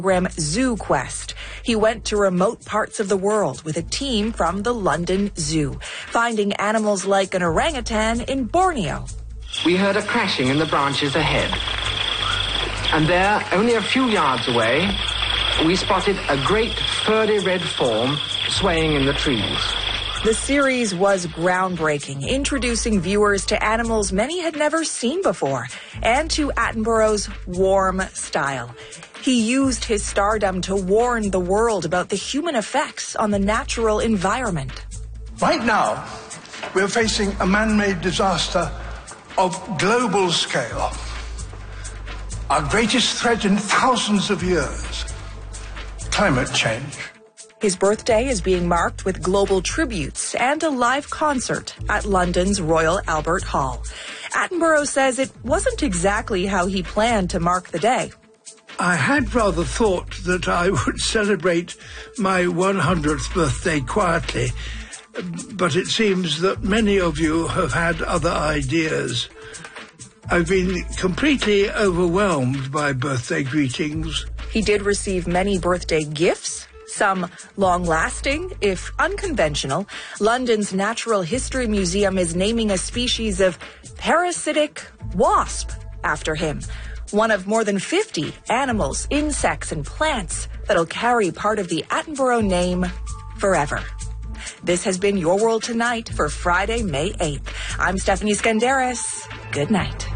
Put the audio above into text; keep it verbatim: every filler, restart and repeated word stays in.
program Zoo Quest. He went to remote parts of the world with a team from the London Zoo, finding animals like an orangutan in Borneo. We heard a crashing in the branches ahead. And there, only a few yards away, we spotted a great furry red form swaying in the trees. The series was groundbreaking, introducing viewers to animals many had never seen before, and to Attenborough's warm style. He used his stardom to warn the world about the human effects on the natural environment. Right now, we're facing a man-made disaster of global scale. Our greatest threat in thousands of years, climate change. His birthday is being marked with global tributes and a live concert at London's Royal Albert Hall. Attenborough says it wasn't exactly how he planned to mark the day. I had rather thought that I would celebrate my one hundredth birthday quietly, but it seems that many of you have had other ideas. I've been completely overwhelmed by birthday greetings. He did receive many birthday gifts, some long-lasting, if unconventional. London's Natural History Museum is naming a species of parasitic wasp after him, one of more than fifty animals, insects, and plants that'll carry part of the Attenborough name forever. This has been Your World Tonight for Friday, May eighth. I'm Stephanie Skandaris. Good night.